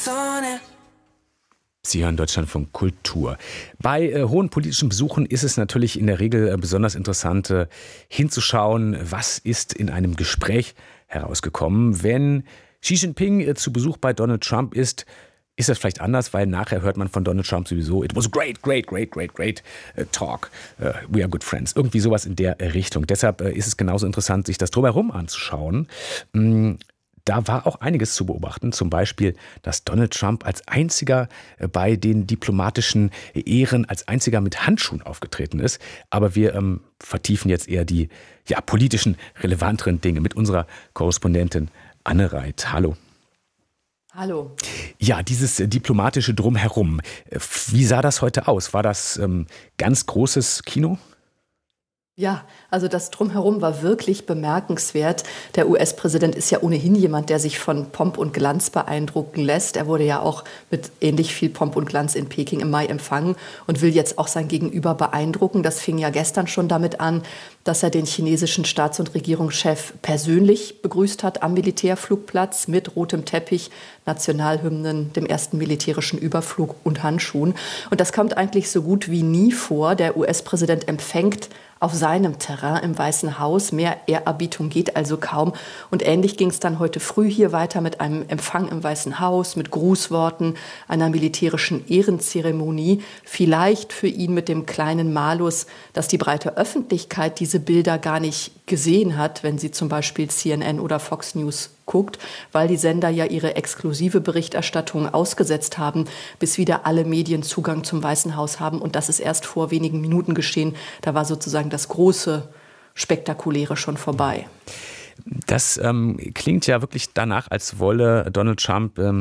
Sie hören Deutschlandfunk Kultur. Bei hohen politischen Besuchen ist es natürlich in der Regel besonders interessant, hinzuschauen, was ist in einem Gespräch herausgekommen. Wenn Xi Jinping zu Besuch bei Donald Trump ist das vielleicht anders, weil nachher hört man von Donald Trump sowieso, it was a great talk, we are good friends. Irgendwie sowas in der Richtung. Deshalb ist es genauso interessant, sich das drumherum anzuschauen. Da war auch einiges zu beobachten, zum Beispiel, dass Donald Trump als einziger bei den diplomatischen Ehren, als einziger mit Handschuhen aufgetreten ist. Aber wir vertiefen jetzt eher die politischen, relevanteren Dinge mit unserer Korrespondentin Anne Reit. Hallo. Hallo. Ja, dieses diplomatische Drumherum. Wie sah das heute aus? War das ganz großes Kino? Ja, also das Drumherum war wirklich bemerkenswert. Der US-Präsident ist ja ohnehin jemand, der sich von Pomp und Glanz beeindrucken lässt. Er wurde ja auch mit ähnlich viel Pomp und Glanz in Peking im Mai empfangen und will jetzt auch sein Gegenüber beeindrucken. Das fing ja gestern schon damit an, dass er den chinesischen Staats- und Regierungschef persönlich begrüßt hat am Militärflugplatz mit rotem Teppich, Nationalhymnen, dem ersten militärischen Überflug und Handschuhen. Und das kommt eigentlich so gut wie nie vor. Der US-Präsident empfängt auf seinem Terrain im Weißen Haus. Mehr Ehrerbietung geht also kaum. Und ähnlich ging es dann heute früh hier weiter mit einem Empfang im Weißen Haus, mit Grußworten, einer militärischen Ehrenzeremonie. Vielleicht für ihn mit dem kleinen Malus, dass die breite Öffentlichkeit diese Bilder gar nicht gesehen hat, wenn sie zum Beispiel CNN oder Fox News guckt, weil die Sender ja ihre exklusive Berichterstattung ausgesetzt haben, bis wieder alle Medien Zugang zum Weißen Haus haben. Und das ist erst vor wenigen Minuten geschehen. Da war sozusagen das große, Spektakuläre schon vorbei. Das klingt ja wirklich danach, als wolle Donald Trump